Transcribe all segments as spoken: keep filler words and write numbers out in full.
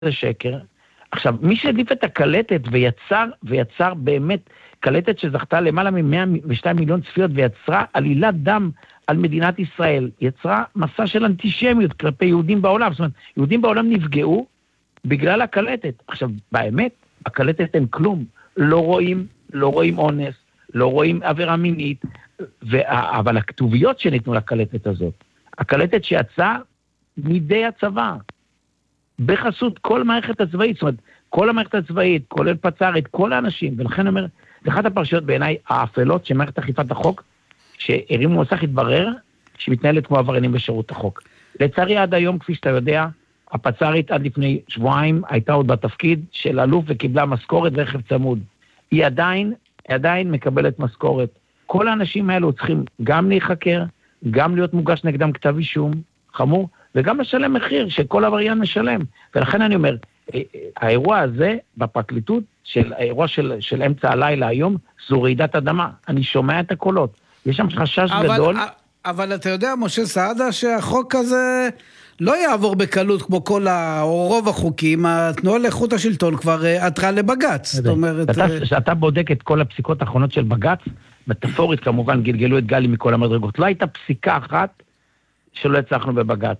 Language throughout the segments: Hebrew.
זה שקר. עכשיו, מי שהעדיף את הקלטת ויצר, ויצר באמת קלטת שזכתה למעלה מ-מאה ושתיים מיליון צפיות, ויצרה עלילת דם על מדינת ישראל, יצרה מסע של אנטישמיות כלפי יהודים בעולם. זאת אומרת, יהודים בעולם נפגעו בגלל הקלטת. עכשיו, באמת, הקלטת אין כלום. לא רואים, לא רואים אונס, לא רואים עבירה מינית, וה, אבל הכתוביות שניתנו לקלטת הזאת, הקלטת שיצאה מידי הצבא, בחסות כל מערכת הצבאית, זאת אומרת, כל המערכת הצבאית, כולל פצ"רית, כל האנשים, ולכן אומר, זה אחת הפרשיות בעיניי האפלות שמערכת אכיפת החוק, שהרימו מסך התברר, שמתנהלת כמו עבריינים בשירות החוק. לצערי עד היום, כפי שאתה יודע, הפצ"רית עד לפני שבועיים הייתה עוד בתפקיד של אלוף וקיבלה משכורת ורכב צמוד. היא עדיין, היא עדיין מקבלת משכורת. כל האנשים האלו צריכים גם להיחקר, גם להיות מוגש נגדם כתב אישום חמור, וגם לשלם מחיר שכל עבריין משלם. ולכן אני אומר, האירוע הזה בפרקליטות, של האירוע של, של אמצע הלילה היום, זו רעידת אדמה. אני שומע את הקולות. יש שם חשש אבל, גדול. אבל אתה יודע, משה סעדה, שהחוק הזה לא יעבור בקלות כמו כל ה... או רוב החוקים, התנועה לאיכות השלטון כבר עתרה לבגץ. זאת אומרת... אתה, שאתה בודק את כל הפסיקות האחרונות של בגץ, מטאפורית כמובן גלגלו את גלי מכל המדרגות. לא הייתה פסיקה אחת שלא הצלחנו בבגץ.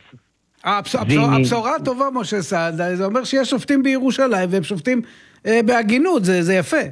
הבשורה הטובה, משה סעדה, זה אומר שיש שופטים בירושלים, והם שופטים בהגינות, זה, זה יפה.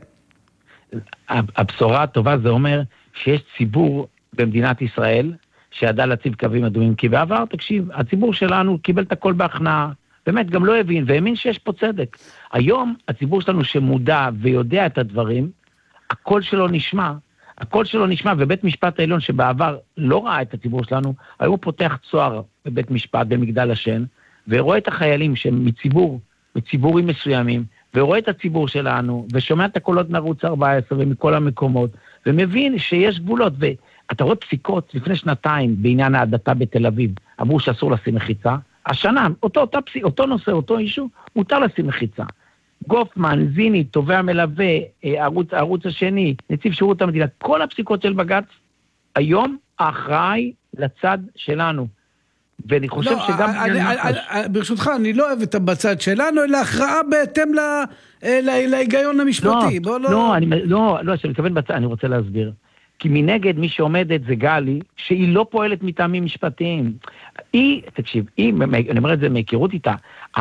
הבשורה הטובה זה אומר שיש ציבור במדינת ישראל, שידע להציב קווים אדומים, כי בעבר, תקשיב, הציבור שלנו קיבל את הכל בהכנעה, באמת גם לא הבין, והאמין שיש פה צדק. היום, הציבור שלנו שמודע ויודע את הדברים, הקול שלו נשמע, הקול שלו נשמע, ובית משפט העליון שבעבר לא ראה את הציבור שלנו, היום הוא פותח צוהר בבית משפט במגדל השן, ורואה את החיילים שהם מציבור, מציבורים מסוימים, ורואה את הציבור שלנו, ושומע את הקולות מערוץ ארבע עשרה ומכל המקומות, ומבין שיש גבולות, ואתה רואה פסיקות לפני שנתיים בעניין העדתה בתל אביב, אמרו שאסור לשים מחיצה, השנה, אותו, אותו, אותו נושא, אותו אישו, מותר לשים מחיצה. גופמן, זיני, תובע מלווה, ערוץ, ערוץ השני, נציב שירות המדינה, כל הפסיקות של בג"ץ, היום האחראי לצד שלנו. ואני חושב לא, שגם... אני, אני, אני, ברשותך, אני לא אוהב את בצד שלנו, אלא הכרעה בהתאם לה, לה, להיגיון המשפטי. לא, לא, לא, אני, לא, לא, שאני מתכוון בצד, אני רוצה להסביר. כי מנגד מי שעומדת זה גלי, שהיא לא פועלת מטעמים משפטיים. היא, תקשיב, היא, אני אומר את זה מהיכרות איתה,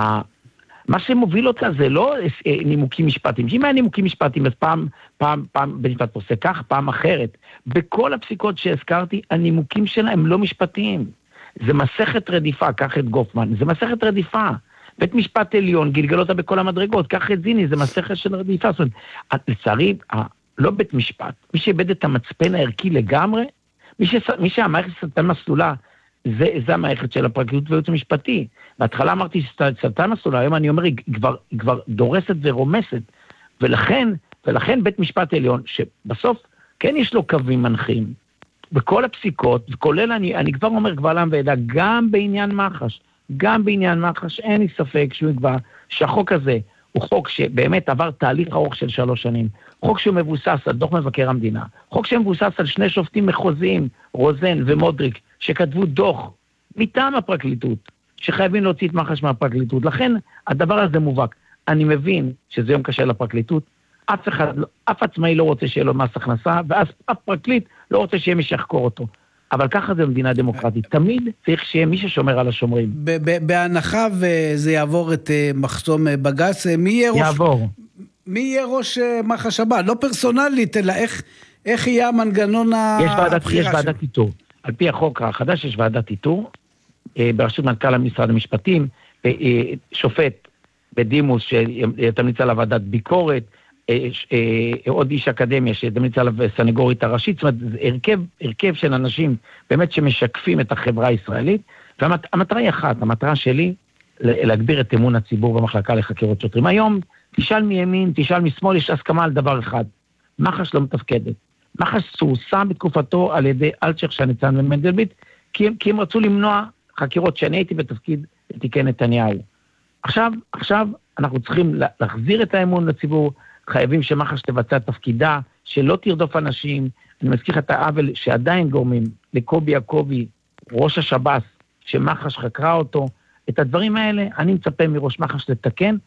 מה שמוביל אותה זה לא נימוקים משפטיים. אם היה נימוקים משפטיים, אז פעם, פעם, פעם, במשפט עושה כך, פעם אחרת. בכל הפסיקות שהזכרתי, הנימוקים שלה הם לא משפטיים. זה מסכת רדיפה, קח את גופמן, זה מסכת רדיפה. בית משפט עליון, גלגל אותה בכל המדרגות, קח את זיני, זה מסכת של רדיפה. זאת אומרת, לצערי, לא בית משפט, מי שאיבד את המצפן הערכי לגמרי, מי, ש... מי שהמערכת סרטן מסלולה, זה, זה המערכת של הפרקליטות והייעוץ המשפטי. בהתחלה אמרתי סרטן מסלולה, היום אני אומר, היא כבר, היא כבר דורסת ורומסת, ולכן, ולכן בית משפט עליון, שבסוף כן יש לו קווים מנחים, בכל הפסיקות, וכולל אני, אני כבר אומר קבל עם ועדה, גם בעניין מח"ש, גם בעניין מח"ש, אין לי ספק שהוא יקבע שהחוק הזה הוא חוק שבאמת עבר תהליך ארוך של שלוש שנים, חוק שהוא מבוסס על דוח מבקר המדינה, חוק שמבוסס על שני שופטים מחוזיים, רוזן ומודריק, שכתבו דוח מטעם הפרקליטות, שחייבים להוציא את מח"ש מהפרקליטות, לכן הדבר הזה מובהק. אני מבין שזה יום קשה לפרקליטות, אף אחד, אף עצמאי לא רוצה שיהיה לו מס הכנסה, ואז אף פרקליט לא רוצה שיהיה מי שיחקור אותו. אבל ככה זה במדינה דמוקרטית. תמיד צריך שיהיה מי ששומר על השומרים. בהנחה וזה יעבור את מחסום בג"ץ, מי יהיה ראש... יעבור. מי יהיה ראש מח"ש הבא? לא פרסונלית, אלא איך, איך יהיה המנגנון הבחירה? יש ועדת איתור. על פי החוק החדש יש ועדת איתור, בראשות מנכ"ל משרד המשפטים, שופט בדימוס שתמליץ על ועדת ביקורת, עוד איש אקדמיה שתמליץ עליו סנגורית הראשית, זאת אומרת, זה הרכב, הרכב של אנשים באמת שמשקפים את החברה הישראלית, והמטרה היא אחת, המטרה שלי, להגביר את אמון הציבור במחלקה לחקירות שוטרים. היום, תשאל מימין, תשאל משמאל, יש הסכמה על דבר אחד, מח"ש לא מתפקדת. מח"ש סורסה בתקופתו על ידי אלצ'ך שניצן ומנדלבליט, כי, כי הם רצו למנוע חקירות שאני הייתי בתפקיד לתיקי נתניהו. עכשיו, עכשיו אנחנו צריכים להחזיר את האמון לציבור, חייבים שמח"ש תבצע תפקידה, שלא תרדוף אנשים. אני מזכיר את העוול שעדיין גורמים לקובי יעקובי, ראש השב"ס, שמח"ש חקרה אותו, את הדברים האלה אני מצפה מראש מח"ש לתקן,